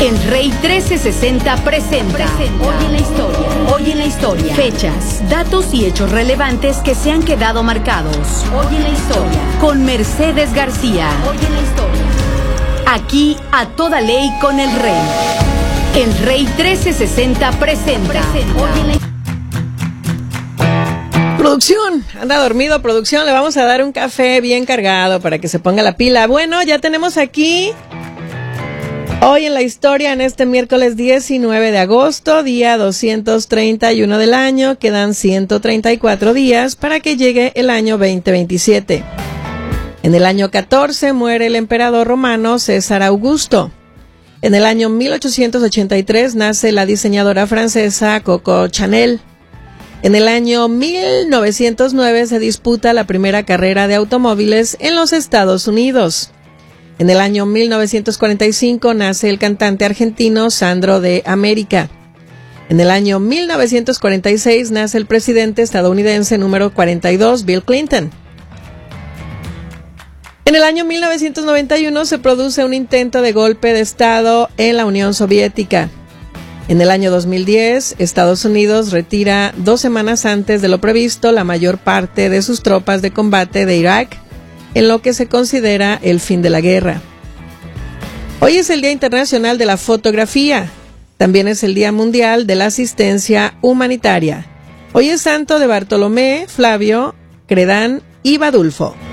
El Rey 1360 presenta Hoy en la Historia. Hoy en la Historia. Fechas, datos y hechos relevantes que se han quedado marcados. Hoy en la Historia. Con Mercedes García. Hoy en la Historia. Aquí a toda ley con el Rey. El Rey 1360 presenta Hoy en la Historia. Producción, anda dormido, producción, le vamos a dar un café bien cargado para que se ponga la pila. Bueno, ya tenemos aquí Hoy en la Historia en este miércoles 19 de agosto, día 231 del año. Quedan 134 días para que llegue el año 2027. En el año 14 muere el emperador romano César Augusto. En el año 1883 nace la diseñadora francesa Coco Chanel. En el año 1909 se disputa la primera carrera de automóviles en los Estados Unidos. En el año 1945 nace el cantante argentino Sandro de América. En el año 1946 nace el presidente estadounidense número 42, Bill Clinton. En el año 1991 se produce un intento de golpe de Estado en la Unión Soviética. En el año 2010, Estados Unidos retira 2 semanas antes de lo previsto la mayor parte de sus tropas de combate de Irak, en lo que se considera el fin de la guerra. Hoy es el Día Internacional de la Fotografía. También es el Día Mundial de la Asistencia Humanitaria. Hoy es santo de Bartolomé, Flavio, Credán y Badulfo.